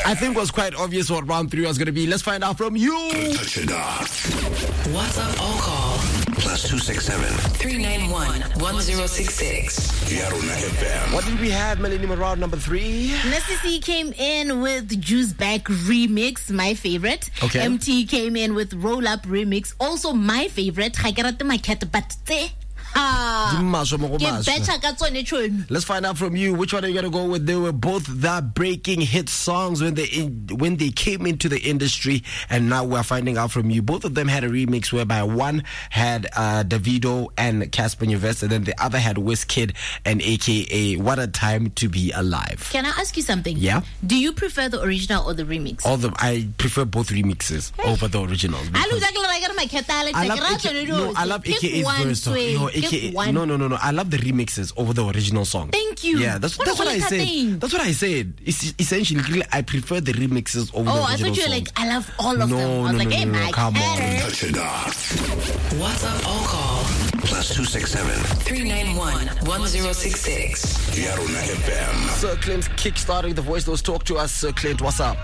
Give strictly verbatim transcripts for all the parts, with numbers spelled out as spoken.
I think it was quite obvious what round three was going to be. Let's find out from you. Touch it off. WhatsApp or call. Plus two six seven. three nine one, one zero six six. Yarona F M. What did we have, Millennium, round number three? Nasty came in with Juice Back Remix, my favorite. Okay. M T came in with Roll Up Remix, also my favorite. Ha ke rate makhete, but te ha. Let's find out from you. Which one are you gonna go with? They were both the breaking hit songs when they in, when they came into the industry, and now we're finding out from you. Both of them had a remix whereby one had uh, Davido and Casper Nyovest, and then the other had Wizkid and A K A What a Time to Be Alive. Can I ask you something? Yeah. Do you prefer the original or the remix? All the I prefer both remixes hey. over the originals. I love A K A. No, I love A K A's verse. Yo, A K A, no, no, no, no. I love the remixes over the original song. Thank you. Yeah, that's, that's what, what I said. Thing? That's what I said. It's essentially, I prefer the remixes over oh, the original Oh, I thought you were songs. like, I love all of no, them. I was no, like, no, hey, no, no, Mike, come on. Touch it off. WhatsApp or call. Plus two six seven. three nine one, one zero six six. Yarona F M. Sir Clint kickstarting the voice notes. Talk to us, Sir Clint. What's up?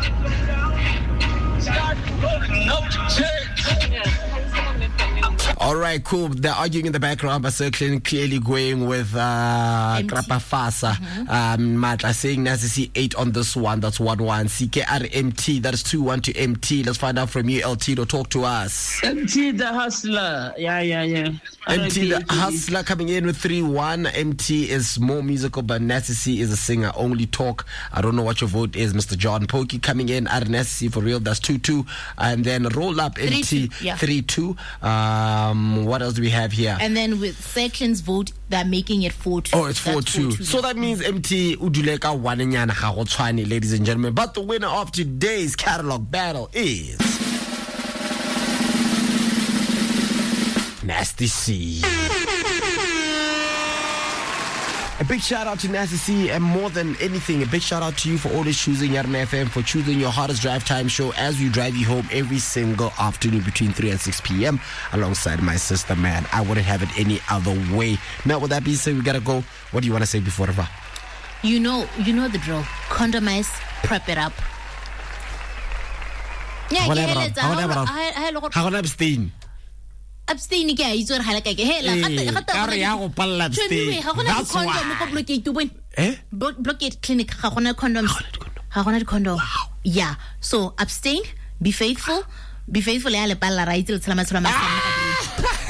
All right, cool. They're arguing in the background, but Sir Clint clearly going with uh, Krapa Fasa. Mm-hmm. Um, Matla saying Nazi eight on this one. That's one one. C K R M T. That is two one to M T. Let's find out from you, L T. Talk to us. M T the hustler. Yeah, yeah, yeah. M T the hustler coming in with three one. M T is more musical, but Nazi is a singer. Only talk. I don't know what your vote is, Mister John Pokey coming in. R Nazi for real. That's two two. And then roll up M T three two. Um, what else do we have here? And then with Section's vote, they're making it four two. Oh, it's four two. So that means M T Uduleka Wananyana Hawachwani, ladies and gentlemen. But the winner of today's catalog battle is Nasty C. A big shout out to Nasty C, and more than anything, a big shout out to you for always choosing Yarona F M, for choosing your hardest drive time show as we drive you home every single afternoon between three and six p.m. alongside my sister, man. I wouldn't have it any other way. Now, with that being said, we gotta go. What do you want to say before Riva? You know, you know the drill. Condomize, prep it up. Yeah, I want to abstain. Abstain ke itse re hala ka ke he la gata ka re ya go palla abstain. That's why. Eh? Blockade clinic ga gona condoms. Ga gona condom. Yeah. So abstain, be faithful, be faithful ya le palla right le tsela matshelo ma